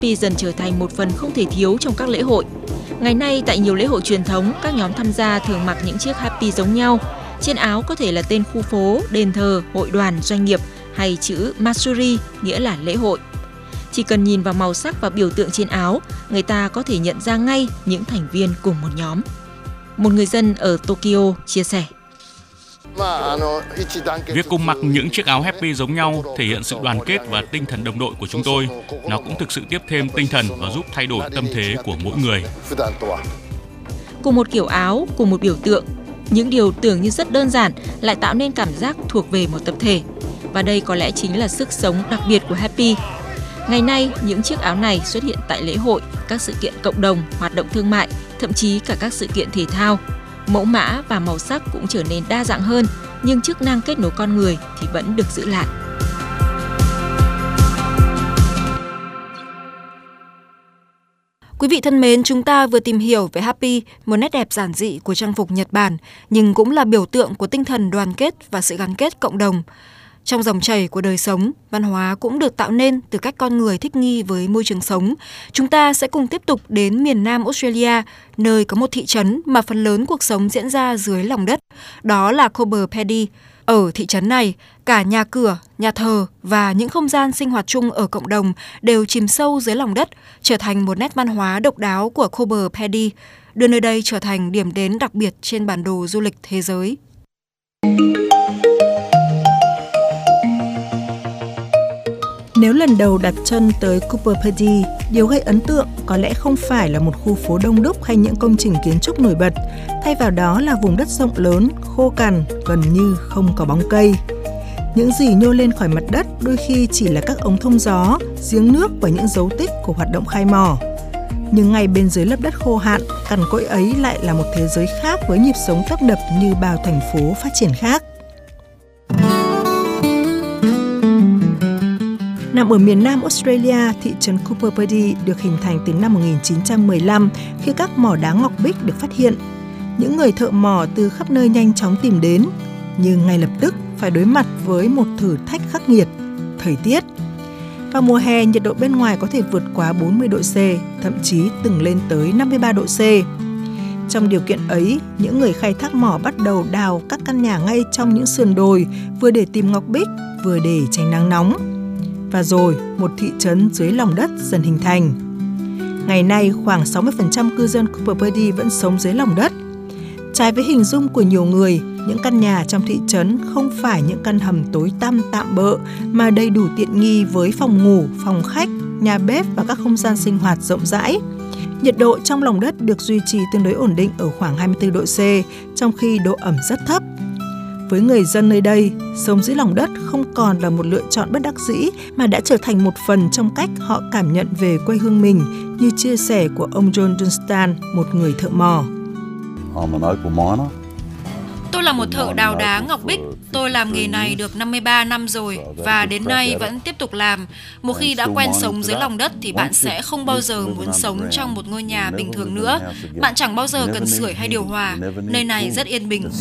Happy dần trở thành một phần không thể thiếu trong các lễ hội. Ngày nay, tại nhiều lễ hội truyền thống, các nhóm tham gia thường mặc những chiếc Happy giống nhau. Trên áo có thể là tên khu phố, đền thờ, hội đoàn, doanh nghiệp hay chữ Matsuri, nghĩa là lễ hội. Chỉ cần nhìn vào màu sắc và biểu tượng trên áo, người ta có thể nhận ra ngay những thành viên cùng một nhóm. Một người dân ở Tokyo chia sẻ. Việc cùng mặc những chiếc áo Happy giống nhau thể hiện sự đoàn kết và tinh thần đồng đội của chúng tôi. Nó cũng thực sự tiếp thêm tinh thần và giúp thay đổi tâm thế của mỗi người. Cùng một kiểu áo, cùng một biểu tượng, những điều tưởng như rất đơn giản lại tạo nên cảm giác thuộc về một tập thể. Và đây có lẽ chính là sức sống đặc biệt của Happy. Ngày nay, những chiếc áo này xuất hiện tại lễ hội, các sự kiện cộng đồng, hoạt động thương mại, thậm chí cả các sự kiện thể thao. Mẫu mã và màu sắc cũng trở nên đa dạng hơn, nhưng chức năng kết nối con người thì vẫn được giữ lại. Quý vị thân mến, chúng ta vừa tìm hiểu về Happy, một nét đẹp giản dị của trang phục Nhật Bản, nhưng cũng là biểu tượng của tinh thần đoàn kết và sự gắn kết cộng đồng. Trong dòng chảy của đời sống, văn hóa cũng được tạo nên từ cách con người thích nghi với môi trường sống. Chúng ta sẽ cùng tiếp tục đến miền Nam Australia, nơi có một thị trấn mà phần lớn cuộc sống diễn ra dưới lòng đất. Đó là Coober Pedy. Ở thị trấn này, cả nhà cửa, nhà thờ và những không gian sinh hoạt chung ở cộng đồng đều chìm sâu dưới lòng đất, trở thành một nét văn hóa độc đáo của Coober Pedy, đưa nơi đây trở thành điểm đến đặc biệt trên bản đồ du lịch thế giới. Nếu lần đầu đặt chân tới Coober Pedy, điều gây ấn tượng có lẽ không phải là một khu phố đông đúc hay những công trình kiến trúc nổi bật, thay vào đó là vùng đất rộng lớn, khô cằn, gần như không có bóng cây. Những gì nhô lên khỏi mặt đất đôi khi chỉ là các ống thông gió, giếng nước và những dấu tích của hoạt động khai mỏ. Nhưng ngay bên dưới lớp đất khô hạn, cằn cỗi ấy lại là một thế giới khác với nhịp sống tấp nập như bao thành phố phát triển khác. Nằm ở miền Nam Australia, thị trấn Coober Pedy được hình thành từ năm 1915 khi các mỏ đá ngọc bích được phát hiện. Những người thợ mỏ từ khắp nơi nhanh chóng tìm đến, nhưng ngay lập tức phải đối mặt với một thử thách khắc nghiệt, thời tiết. Vào mùa hè, nhiệt độ bên ngoài có thể vượt quá 40 độ C, thậm chí từng lên tới 53 độ C. Trong điều kiện ấy, những người khai thác mỏ bắt đầu đào các căn nhà ngay trong những sườn đồi, vừa để tìm ngọc bích, vừa để tránh nắng nóng. Và rồi, một thị trấn dưới lòng đất dần hình thành. Ngày nay, khoảng 60% cư dân Coober Pedy vẫn sống dưới lòng đất. Trái với hình dung của nhiều người, những căn nhà trong thị trấn không phải những căn hầm tối tăm tạm bợ mà đầy đủ tiện nghi với phòng ngủ, phòng khách, nhà bếp và các không gian sinh hoạt rộng rãi. Nhiệt độ trong lòng đất được duy trì tương đối ổn định ở khoảng 24 độ C, trong khi độ ẩm rất thấp. Với người dân nơi đây, sống dưới lòng đất không còn là một lựa chọn bất đắc dĩ mà đã trở thành một phần trong cách họ cảm nhận về quê hương mình, như chia sẻ của ông John Dunstan, một người thợ mỏ. Tôi là một thợ đào đá ngọc bích. Tôi làm nghề này được 53 năm rồi và đến nay vẫn tiếp tục làm. Một khi đã quen sống dưới lòng đất thì bạn sẽ không bao giờ muốn sống trong một ngôi nhà bình thường nữa. Bạn chẳng bao giờ cần sưởi hay điều hòa. Nơi này rất yên bình.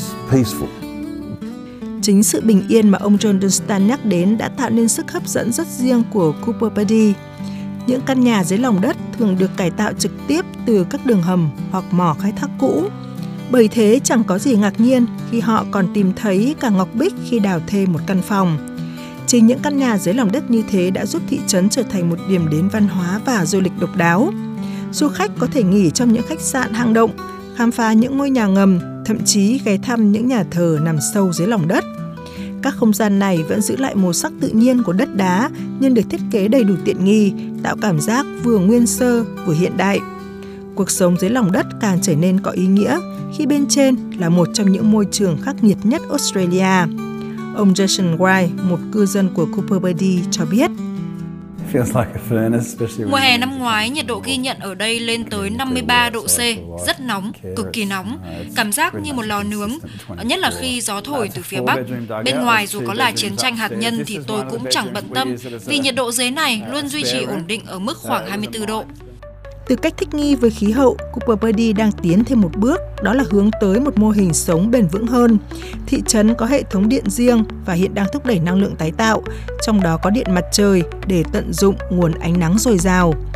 Chính sự bình yên mà ông John Dunstan nhắc đến đã tạo nên sức hấp dẫn rất riêng của Coober Pedy. Những căn nhà dưới lòng đất thường được cải tạo trực tiếp từ các đường hầm hoặc mỏ khai thác cũ. Bởi thế chẳng có gì ngạc nhiên khi họ còn tìm thấy cả ngọc bích khi đào thêm một căn phòng. Chính những căn nhà dưới lòng đất như thế đã giúp thị trấn trở thành một điểm đến văn hóa và du lịch độc đáo. Du khách có thể nghỉ trong những khách sạn hang động, khám phá những ngôi nhà ngầm, thậm chí ghé thăm những nhà thờ nằm sâu dưới lòng đất. Các không gian này vẫn giữ lại màu sắc tự nhiên của đất đá nhưng được thiết kế đầy đủ tiện nghi, tạo cảm giác vừa nguyên sơ vừa hiện đại. Cuộc sống dưới lòng đất càng trở nên có ý nghĩa khi bên trên là một trong những môi trường khắc nghiệt nhất Australia. Ông Jason White, một cư dân của Coober Pedy cho biết. Mùa hè năm ngoái, nhiệt độ ghi nhận ở đây lên tới 53 độ C, rất nóng, cực kỳ nóng, cảm giác như một lò nướng, nhất là khi gió thổi từ phía Bắc. Bên ngoài dù có là chiến tranh hạt nhân thì tôi cũng chẳng bận tâm, vì nhiệt độ dưới này luôn duy trì ổn định ở mức khoảng 24 độ. Từ cách thích nghi với khí hậu, Coober Pedy đang tiến thêm một bước, đó là hướng tới một mô hình sống bền vững hơn. Thị trấn có hệ thống điện riêng và hiện đang thúc đẩy năng lượng tái tạo, trong đó có điện mặt trời để tận dụng nguồn ánh nắng dồi dào.